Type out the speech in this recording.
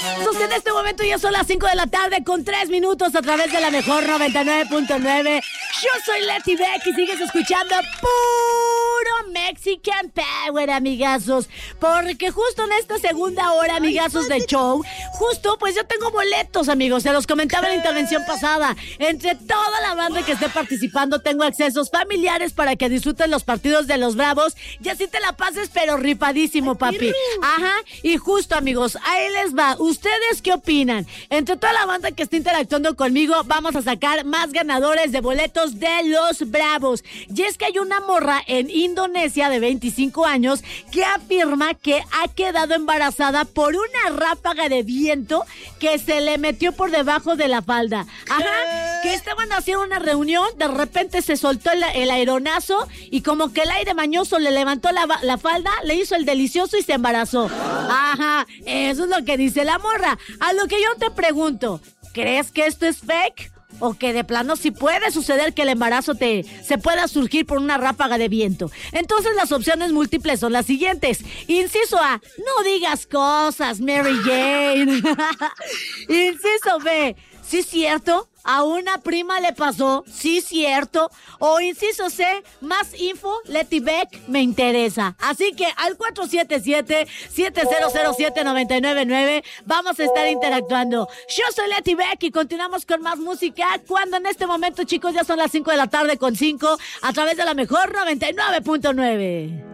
En este momento ya son las 5 de la tarde con 3 minutos a través de la mejor 99.9. Yo soy Leti Beck y sigues escuchando puro Mexican Power, amigazos. Porque justo en esta segunda hora, amigazos de show, justo pues yo tengo boletos, amigos. Se los comentaba en la intervención pasada. Entre toda la banda que esté participando, tengo accesos familiares para que disfruten los partidos de los Bravos. Y así te la pases, pero ripadísimo, papi. Ajá. Y justo, amigos, ahí les va. ¿Ustedes qué opinan? Entre toda la banda que está interactuando conmigo, vamos a sacar más ganadores de boletos de los Bravos. Y es que hay una morra en Indonesia de 25 años que afirma que ha quedado embarazada por una ráfaga de viento que se le metió por debajo de la falda. Ajá, que estaban haciendo una reunión, de repente se soltó el aeronazo y como que el aire mañoso le levantó la falda, le hizo el delicioso y se embarazó. Ajá, eso es lo que dice la morra. A lo que yo te pregunto, ¿crees que esto es fake? O que de plano sí puede suceder que el embarazo se pueda surgir por una ráfaga de viento. Entonces las opciones múltiples son las siguientes. Inciso A, no digas cosas, Mary Jane. Inciso B, ¿sí es cierto? A una prima le pasó, sí cierto. O inciso C, más info, Leti Beck, me interesa. Así que al 477-7007-999 vamos a estar interactuando. Yo soy Leti Beck y continuamos con más música cuando en este momento, chicos, ya son las 5 de la tarde con 5 a través de la mejor 99.9.